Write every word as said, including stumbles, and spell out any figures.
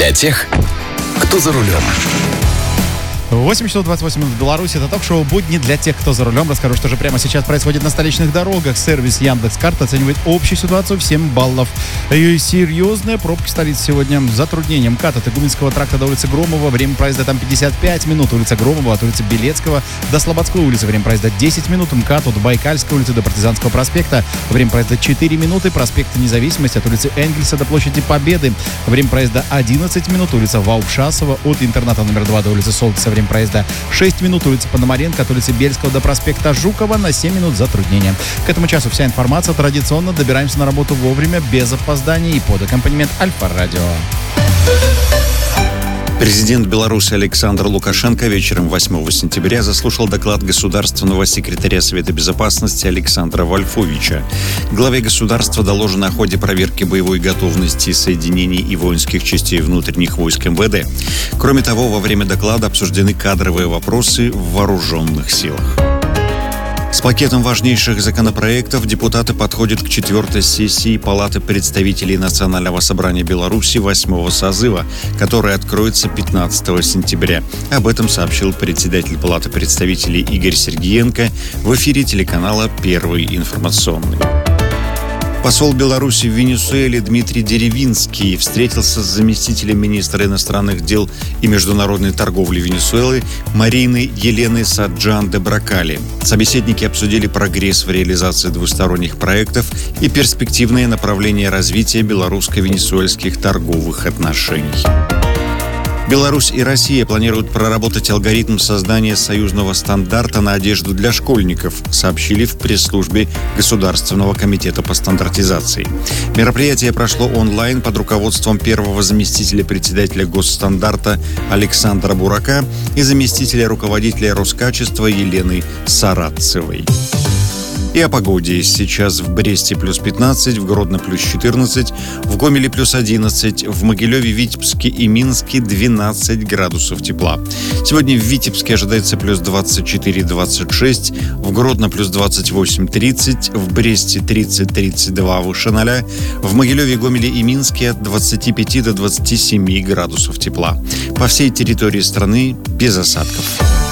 для тех, кто за рулем. восемь часов двадцать восемь минут в Беларуси. Это ток-шоу «Будни для тех, кто за рулем». Расскажу, что же прямо сейчас происходит на столичных дорогах. Сервис Яндекс.Карт оценивает общую ситуацию в семь баллов. И серьезная пробка столицы сегодня. С затруднением КАТ от Игуменского тракта до улицы Громова. Время проезда там пятьдесят пять минут. Улица Громова от улицы Белецкого до Слободской улицы. Время проезда десять минут. МКАД от Байкальской улицы до Партизанского проспекта. Время проезда четыре минуты. Проспект Независимости от улицы Энгельса до площади Победы. Время проезда одиннадцать минут. Улица Ваукшасова от интерната номер два до улицы Солнца. Время проезда шесть минут. Улица Пономаренко от улицы Бельского до проспекта Жукова. На семь минут затруднения. К этому часу вся информация. Традиционно добираемся на работу вовремя, без опозданий и под аккомпанемент Альфа-радио. Президент Беларуси Александр Лукашенко вечером восьмого сентября заслушал доклад государственного секретаря Совета Безопасности Александра Вольфовича. Главе государства доложено о ходе проверки боевой готовности соединений и воинских частей внутренних войск эм вэ дэ. Кроме того, во время доклада обсуждены кадровые вопросы в вооруженных силах. С пакетом важнейших законопроектов депутаты подходят к четвертой сессии Палаты представителей Национального собрания Беларуси восьмого созыва, которая откроется пятнадцатого сентября. Об этом сообщил председатель Палаты представителей Игорь Сергиенко в эфире телеканала «Первый информационный». Посол Беларуси в Венесуэле Дмитрий Деревинский встретился с заместителем министра иностранных дел и международной торговли Венесуэлы Мариной Еленой Саджан де Бракали. Собеседники обсудили прогресс в реализации двусторонних проектов и перспективные направления развития белорусско-венесуэльских торговых отношений. Беларусь и Россия планируют проработать алгоритм создания союзного стандарта на одежду для школьников, сообщили в пресс-службе Государственного комитета по стандартизации. Мероприятие прошло онлайн под руководством первого заместителя председателя госстандарта Александра Бурака и заместителя руководителя Роскачества Елены Саратцевой. И о погоде. Сейчас в Бресте плюс пятнадцать, в Гродно плюс четырнадцать, в Гомеле плюс одиннадцать, в Могилеве, Витебске и Минске двенадцать градусов тепла. Сегодня в Витебске ожидается плюс двадцать четыре - двадцать шесть, в Гродно плюс двадцать восемь - тридцать, в Бресте тридцать - тридцать два выше ноля, в Могилеве, Гомеле и Минске от двадцати пяти до двадцати семи градусов тепла. По всей территории страны без осадков.